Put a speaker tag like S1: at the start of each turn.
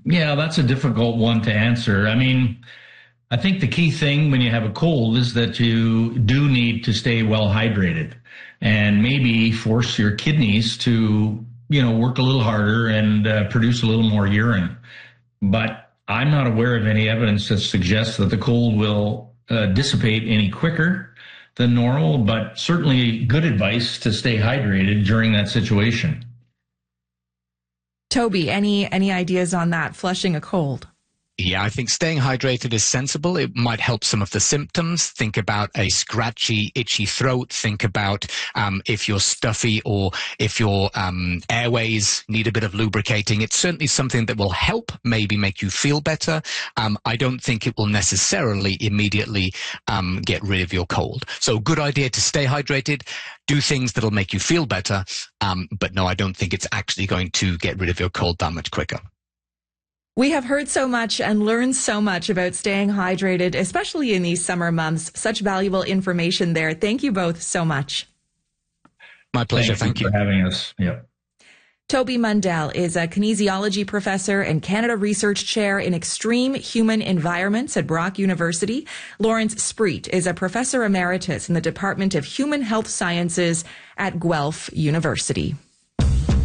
S1: Yeah, that's a difficult one to answer. I mean, I think the key thing when you have a cold is that you do need to stay well hydrated and maybe force your kidneys to, work a little harder and produce a little more urine. But I'm not aware of any evidence that suggests that the cold will dissipate any quicker than normal, but certainly good advice to stay hydrated during that situation.
S2: Toby, any ideas on that, flushing a cold?
S3: Yeah, I think staying hydrated is sensible. It might help some of the symptoms. Think about a scratchy, itchy throat. Think about if you're stuffy or if your airways need a bit of lubricating. It's certainly something that will help maybe make you feel better. I don't think it will necessarily immediately get rid of your cold. So good idea to stay hydrated, do things that'll make you feel better. But no, I don't think it's actually going to get rid of your cold that much quicker.
S2: We have heard so much and learned so much about staying hydrated, especially in these summer months. Such valuable information there. Thank you both so much.
S3: My pleasure. Thank you
S1: for having us. Yep.
S2: Toby Mundell is a kinesiology professor and Canada Research Chair in Extreme Human Environments at Brock University. Lawrence Spreet is a professor emeritus in the Department of Human Health Sciences at Guelph University.